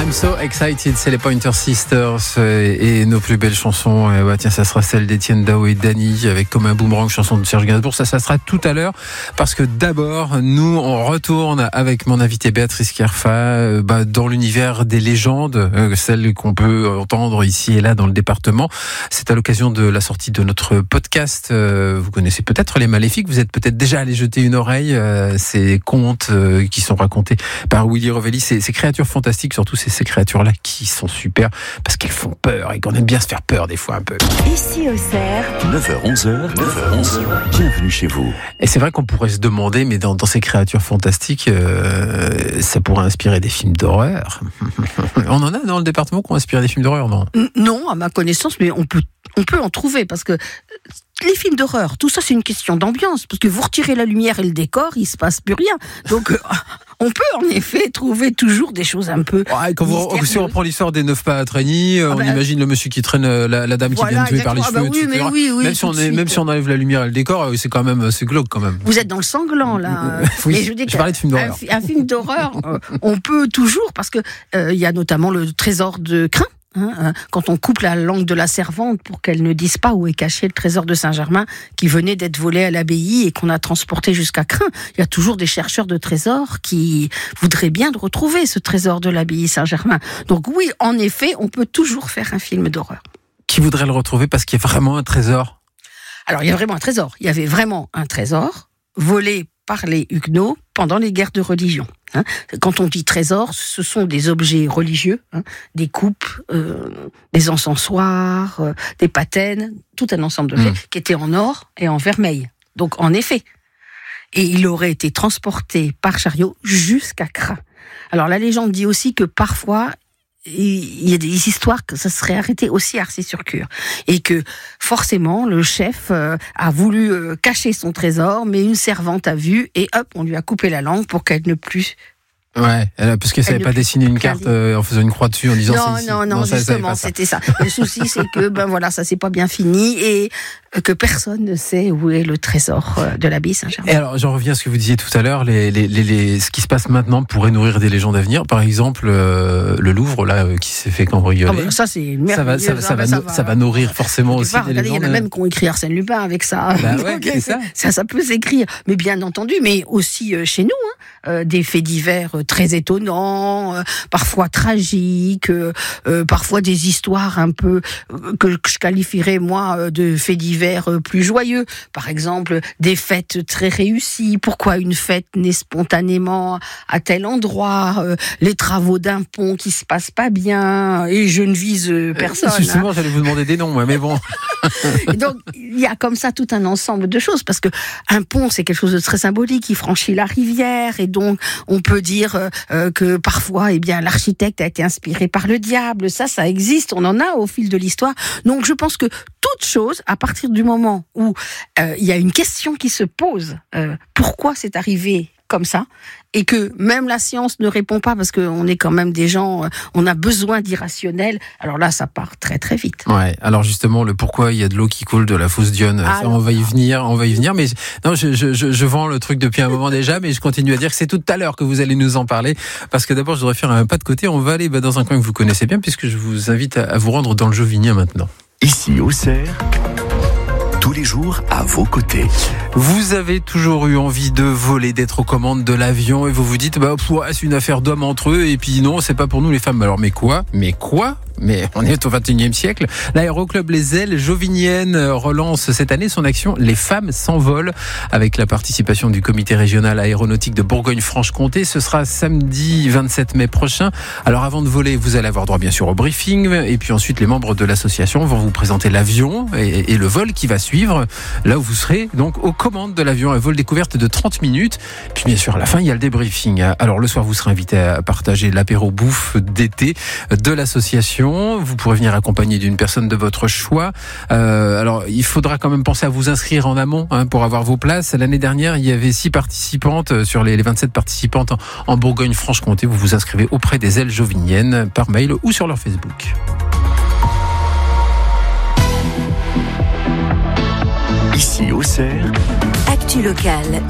I'm so excited, c'est les Pointer Sisters et nos plus belles chansons. Et tiens, ça sera celle d'Étienne Dao et Dany avec Comme un boomerang, chanson de Serge Gainsbourg. Ça sera tout à l'heure parce que d'abord, nous, on retourne avec mon invité Béatrice Kierfa dans l'univers des légendes, celles qu'on peut entendre ici et là dans le département. C'est à l'occasion de la sortie de notre podcast. Vous connaissez peut-être Les Maléfiques, vous êtes peut-être déjà allé jeter une oreille. Ces contes qui sont racontés par Willy Rovelli, ces créatures fantastiques, surtout ces créatures-là qui sont super parce qu'elles font peur et qu'on aime bien se faire peur des fois un peu. Ici Auxerre, 9h-11h, bienvenue chez vous. Et c'est vrai qu'on pourrait se demander, mais dans ces créatures fantastiques, ça pourrait inspirer des films d'horreur. On en a dans le département qui ont inspiré des films d'horreur, non ? Non, à ma connaissance, mais on peut en trouver parce que les films d'horreur, tout ça c'est une question d'ambiance parce que vous retirez la lumière et le décor, il se passe plus rien. Donc on peut en effet trouver toujours des choses un peu. Ouais, si on reprend l'histoire des 9 pas à Trény, on imagine le monsieur qui traîne la dame qui vient de tuer par les cheveux, etc. Même si on enlève la lumière et le décor, c'est quand même assez glauque quand même. Vous êtes dans le sanglant là. Oui, mais je dis je parlais de film d'horreur. Un film d'horreur, on peut toujours parce que il y a notamment le trésor de Crin. Quand on coupe la langue de la servante pour qu'elle ne dise pas où est caché le trésor de Saint-Germain qui venait d'être volé à l'abbaye et qu'on a transporté jusqu'à Crin. Il y a toujours des chercheurs de trésors qui voudraient bien retrouver ce trésor de l'abbaye Saint-Germain. Donc oui, en effet, on peut toujours faire un film d'horreur. Qui voudrait le retrouver parce qu'il y a vraiment un trésor ? Alors il y a vraiment un trésor. Il y avait vraiment un trésor volé par les Huguenots pendant les guerres de religion. Quand on dit trésor, ce sont des objets religieux, des coupes, des encensoirs, des patènes, tout un ensemble d'objets qui étaient en or et en vermeil. Donc en effet. Et il aurait été transporté par chariot jusqu'à Crin. Alors la légende dit aussi que parfois, il y a des histoires que ça serait arrêté aussi à Arcis-sur-Cure et que forcément le chef a voulu cacher son trésor, mais une servante a vu et hop, on lui a coupé la langue pour qu'elle ne plus. Ouais, parce qu'elle savait pas dessiner une carte en faisant une croix dessus en disant c'est ici. Non, justement, c'était ça. Le souci, c'est que ça s'est pas bien fini et que personne ne sait où est le trésor de l'abbaye Saint-Germain. Et alors, j'en reviens à ce que vous disiez tout à l'heure, ce qui se passe maintenant pourrait nourrir des légendes à venir. Par exemple, le Louvre là qui s'est fait cambrioler. Ça c'est merveilleux. Ça va nourrir forcément aussi des légendes. Il y en a même qui ont écrit Arsène Lupin avec ça. Ouais, c'est ça peut s'écrire, mais bien entendu, mais aussi chez nous, des faits divers très étonnants, parfois tragiques, parfois des histoires un peu que je qualifierais moi de faits divers plus joyeux. Par exemple, des fêtes très réussies. Pourquoi une fête naît spontanément à tel endroit, les travaux d'un pont qui se passent pas bien, et je ne vise personne. Justement, j'allais vous demander des noms, mais bon. Et donc, il y a comme ça tout un ensemble de choses, parce que un pont, c'est quelque chose de très symbolique, il franchit la rivière, et donc on peut dire que parfois, l'architecte a été inspiré par le diable. Ça existe, on en a au fil de l'histoire. Donc, je pense que toute chose, à partir du moment où il y a une question qui se pose, pourquoi c'est arrivé comme ça, et que même la science ne répond pas parce qu'on est quand même des gens, on a besoin d'irrationnel. Alors là, ça part très très vite. Ouais. Alors justement, le pourquoi il y a de l'eau qui coule de la fosse d'Yonne, on va y venir. Mais non, je vends le truc depuis un moment déjà, mais je continue à dire que c'est tout à l'heure que vous allez nous en parler, parce que d'abord, je voudrais faire un pas de côté. On va aller dans un coin que vous connaissez bien, puisque je vous invite à vous rendre dans le Jovinien maintenant. Ici Auxerre, tous les jours à vos côtés. Vous avez toujours eu envie de voler, d'être aux commandes de l'avion, et vous vous dites c'est une affaire d'hommes entre eux, et puis non, c'est pas pour nous les femmes. Alors mais quoi Mais on est au 21e siècle. L'aéroclub Les Ailes Joviniennes relance cette année son action Les Femmes s'envolent, avec la participation du comité régional aéronautique de Bourgogne-Franche-Comté. Ce sera samedi 27 mai prochain. Alors avant de voler, vous allez avoir droit bien sûr au briefing, et puis ensuite les membres de l'association vont vous présenter l'avion et le vol qui va suivre, là où vous serez donc aux commandes de l'avion. Un vol découverte de 30 minutes. Puis bien sûr à la fin il y a le débriefing. Alors le soir vous serez invité à partager l'apéro bouffe d'été de l'association. Vous pourrez venir accompagné d'une personne de votre choix. Alors, il faudra quand même penser à vous inscrire en amont pour avoir vos places. L'année dernière, il y avait 6 participantes sur les 27 participantes en Bourgogne-Franche-Comté. Vous vous inscrivez auprès des Ailes Joviniennes par mail ou sur leur Facebook. Ici Auxerre, Actu locale.